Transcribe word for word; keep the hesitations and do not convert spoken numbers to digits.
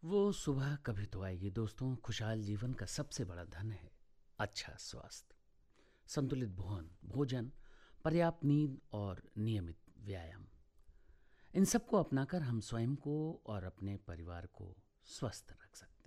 वो सुबह कभी तो आएगी दोस्तों। खुशहाल जीवन का सबसे बड़ा धन है अच्छा स्वास्थ्य, संतुलित भोजन भोजन पर्याप्त नींद और नियमित व्यायाम। इन सबको अपनाकर हम स्वयं को और अपने परिवार को स्वस्थ रख सकते हैं।